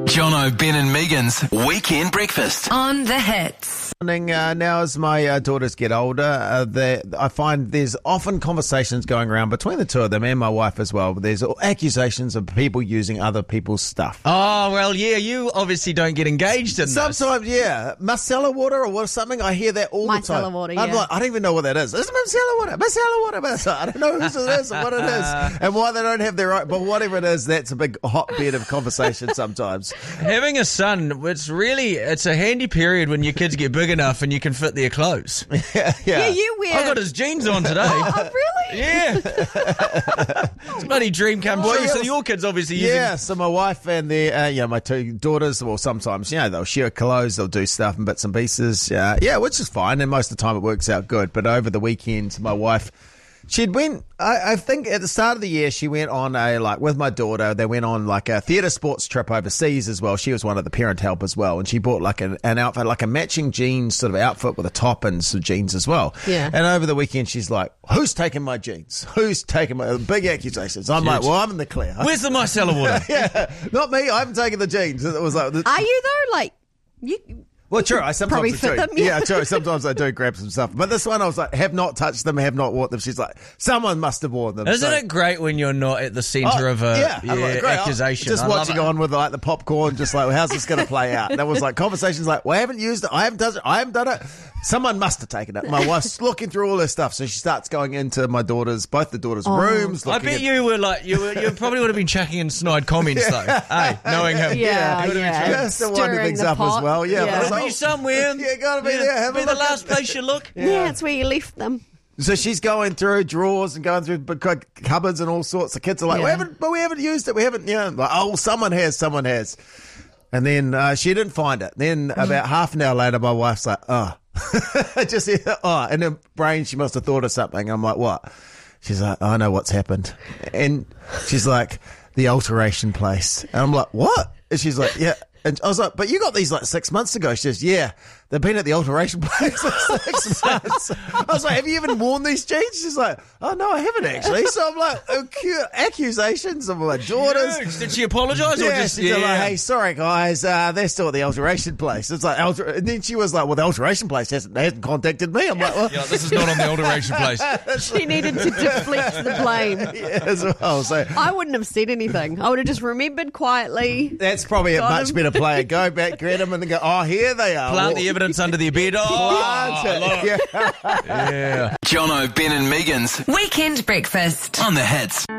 Jono, Ben and Megan's Weekend Breakfast. On the Hits. Now as my daughters get older, I find there's often conversations going around between the two of them and my wife as well. There's accusations of people using other people's stuff. Oh, well, yeah, you obviously don't get engaged in this. Sometimes, yeah. Micellar water or something, I hear that all the time. Micellar water, I'm yeah. like, I don't even know what that is. It's micellar water, micellar water. I don't know whose it is or what it is and why they don't have their right. But whatever it is, that's a big hotbed of conversation sometimes. Having a son, it's a handy period when your kids get big enough and you can fit their clothes. Yeah, you wear. I got his jeans on today. Oh, really? Yeah. It's a bloody dream come true. So your kids obviously using... Yeah, so my wife and my two daughters, well, sometimes, they'll share clothes, they'll do stuff and bits and pieces. Which is fine, and most of the time it works out good. But over the weekend, my wife, I think at the start of the year, she went on with my daughter, they went on like a theatre sports trip overseas as well. She was one of the parent help as well. And she bought like an outfit, like a matching jeans sort of outfit with a top and some jeans as well. Yeah. And over the weekend, she's like, who's taking my jeans? Who's taking my big accusations? I'm like, well, I'm in the clear. Where's the micellar water? Yeah, not me. I haven't taken the jeans. It was like, Are you though? Like you? well, true. I Probably sometimes fit do. them, Yeah, true. Sometimes I do grab some stuff. But this one, I was like, have not touched them, have not worn them. She's like, someone must have worn them. Isn't it great when you're not at the centre of I'm like, great. accusation? Just watching on with like the popcorn, just like, well, how's this going to play out? That was like conversations like, well, I haven't used it, I haven't touched it, I haven't done it. Someone must have taken it. My wife's looking through all her stuff, so she starts going into both the daughters' rooms. I bet you were like, you probably would have been chucking in snide comments though. Hey, knowing him. Yeah. Still winding Stirring things the up pot. as well. Yeah, but I was It'll like, be somewhere. Yeah, gotta be there. Have a Be the look last at- place you look. Yeah, it's where you left them. So she's going through drawers and going through cupboards and all sorts. The kids are like, Yeah. we haven't used it. We haven't, like, oh, someone has. And then she didn't find it. Then about half an hour later, my wife's like, in her brain, she must have thought of something. I'm like, what? She's like, I know what's happened. And she's like, the alteration place. And I'm like, what? And she's like, yeah. And I was like, but you got these like 6 months ago. She says, yeah, they've been at the alteration place for 6 months. I was like, have you even worn these jeans? She's like, oh, no, I haven't actually. So I'm like, accusations of my daughters. Huge. Did she apologise? Yeah, or just, she's like, hey, sorry guys, they're still at the alteration place. It's like, and then she was like, well, the alteration place hasn't contacted me. I'm like, well, Yeah, this is not on the alteration place. She needed to deflect the blame. yeah, as well. So I wouldn't have said anything. I would have just remembered quietly. that's probably a Got much him. better play. Go back, get them, and then go, oh, here they are. Plant the evidence under their bed. Oh, Plant it. Yeah. yeah. Jono, Ben and Megan's Weekend Breakfast. On the Hits.